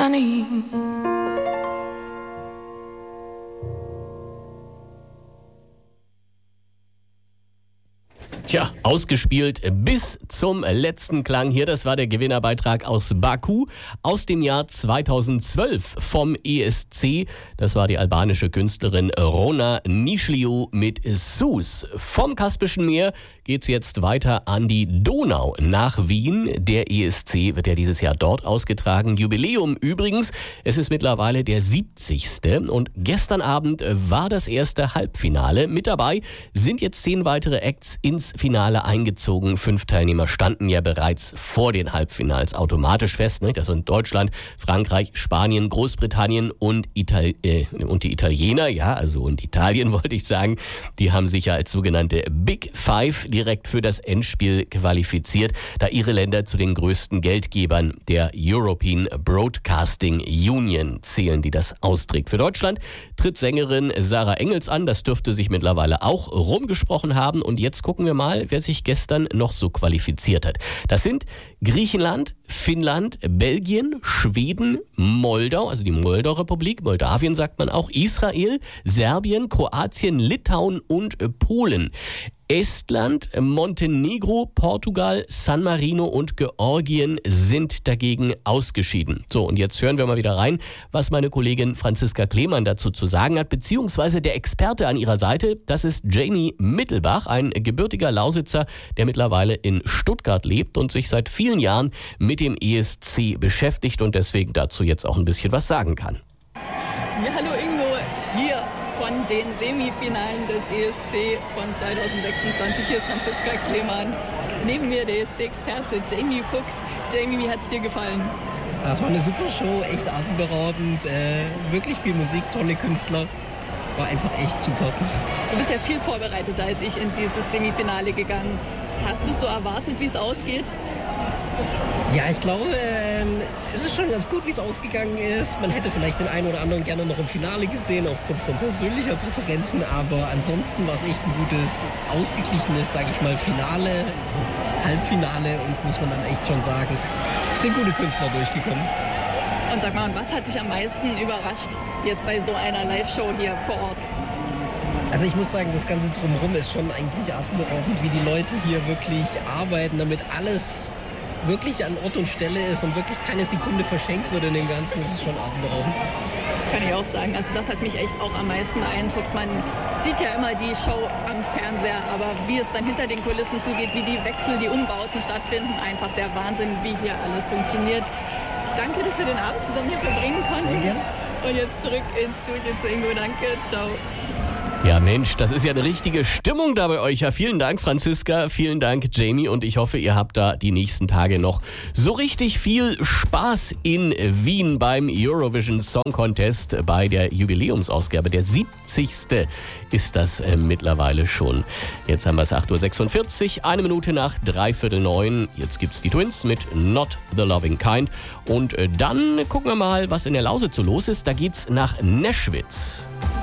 sunny. Tja, ausgespielt bis zum letzten Klang hier. Das war der Gewinnerbeitrag aus Baku aus dem Jahr 2012 vom ESC. Das war die albanische Künstlerin Rona Nishliu mit Sus. Vom Kaspischen Meer geht's jetzt weiter an die Donau nach Wien. Der ESC wird ja dieses Jahr dort ausgetragen. Jubiläum übrigens. Es ist mittlerweile der 70. Und gestern Abend war das erste Halbfinale. Mit dabei sind jetzt 10 weitere Acts ins Finale eingezogen. 5 Teilnehmer standen ja bereits vor den Halbfinals automatisch fest. Ne? Das sind Deutschland, Frankreich, Spanien, Großbritannien und die Italiener. Ja, also und Italien wollte ich sagen. Die haben sich ja als sogenannte Big Five direkt für das Endspiel qualifiziert, da ihre Länder zu den größten Geldgebern der European Broadcasting Union zählen, die das austrägt. Für Deutschland tritt Sängerin Sarah Engels an. Das dürfte sich mittlerweile auch rumgesprochen haben. Und jetzt gucken wir mal, wer sich gestern noch so qualifiziert hat. Das sind Griechenland, Finnland, Belgien, Schweden, Moldau, also die Moldau-Republik, Moldawien sagt man auch, Israel, Serbien, Kroatien, Litauen und Polen. Estland, Montenegro, Portugal, San Marino und Georgien sind dagegen ausgeschieden. So, und jetzt hören wir mal wieder rein, was meine Kollegin Franziska Klemann dazu zu sagen hat, beziehungsweise der Experte an ihrer Seite, das ist Jamie Mittelbach, ein gebürtiger Lausitzer, der mittlerweile in Stuttgart lebt und sich seit vielen Jahren mit dem ESC beschäftigt und deswegen dazu jetzt auch ein bisschen was sagen kann. Ja, hallo Ingo, hier von den Semifinalen des ESC von 2026. Hier ist Franziska Klemann. Neben mir der ESC-Experte Jamie Fuchs. Jamie, wie hat es dir gefallen? Das war eine super Show, echt atemberaubend, wirklich viel Musik, tolle Künstler. War einfach echt super. Du bist ja viel vorbereiteter als ich in dieses Semifinale gegangen. Hast du so erwartet, wie es ausgeht? Ja, ich glaube, es ist schon ganz gut, wie es ausgegangen ist. Man hätte vielleicht den einen oder anderen gerne noch im Finale gesehen, aufgrund von persönlicher Präferenzen. Aber ansonsten war es echt ein gutes, ausgeglichenes, sage ich mal, Finale, Halbfinale. Und muss man dann echt schon sagen, sind gute Künstler durchgekommen. Und sag mal, was hat dich am meisten überrascht jetzt bei so einer Live-Show hier vor Ort? Also ich muss sagen, das Ganze drumherum ist schon eigentlich atemberaubend, wie die Leute hier wirklich arbeiten, damit alles wirklich an Ort und Stelle ist und wirklich keine Sekunde verschenkt wird in dem Ganzen. Das ist schon atemberaubend. Kann ich auch sagen. Also das hat mich echt auch am meisten beeindruckt. Man sieht ja immer die Show am Fernseher, aber wie es dann hinter den Kulissen zugeht, wie die Wechsel, die Umbauten stattfinden, einfach der Wahnsinn, wie hier alles funktioniert. Danke, dass wir den Abend zusammen hier verbringen konnten. Sehr gerne. Und jetzt zurück ins Studio zu Ingo. Danke, ciao. Ja Mensch, das ist ja eine richtige Stimmung da bei euch. Ja, vielen Dank Franziska, vielen Dank Jamie und ich hoffe, ihr habt da die nächsten Tage noch so richtig viel Spaß in Wien beim Eurovision Song Contest bei der Jubiläumsausgabe. Der 70. ist das mittlerweile schon. Jetzt haben wir es 8.46 Uhr, 1 Minute nach 8:45. Jetzt gibt's die Twins mit Not the Loving Kind und dann gucken wir mal, was in der Lausitz so los ist. Da geht's nach Neschwitz.